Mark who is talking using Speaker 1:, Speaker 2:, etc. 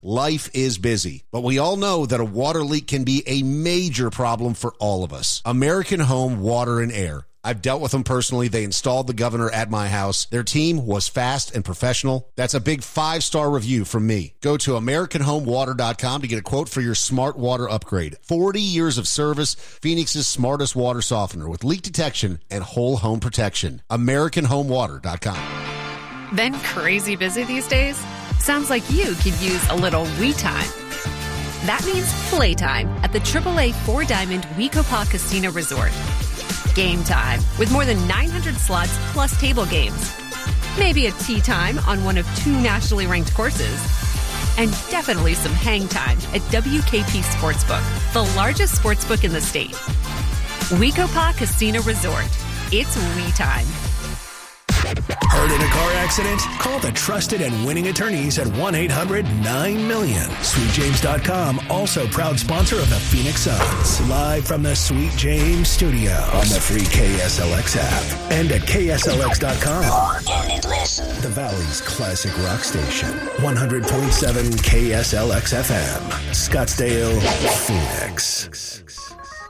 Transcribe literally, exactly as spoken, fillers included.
Speaker 1: Life is busy, but we all know that a water leak can be a major problem for all of us. American Home Water and Air. I've dealt with them personally. They installed the governor at my house. Their team was fast and professional. That's a big five-star review from me. Go to American Home Water dot com to get a quote for your smart water upgrade. forty years of service, Phoenix's smartest water softener with leak detection and whole home protection. American Home Water dot com.
Speaker 2: Been crazy busy these days? Sounds like you could use a little we time. That means playtime at the triple A Four Diamond Wekopa Casino Resort. Game time with more than nine hundred slots plus table games. Maybe a tea time on one of two nationally ranked courses. And definitely some hang time at W K P Sportsbook, the largest sportsbook in the state. Wekopa Casino Resort. It's we time.
Speaker 3: Hurt in a car accident? Call the trusted and winning attorneys at one eight hundred nine million. Sweet James dot com, also proud sponsor of the Phoenix Suns. Live from the Sweet James studio on the free K S L X app and at K S L X dot com.
Speaker 4: And listen.
Speaker 3: The Valley's classic rock station. one hundred point seven K S L X F M. Scottsdale, Phoenix.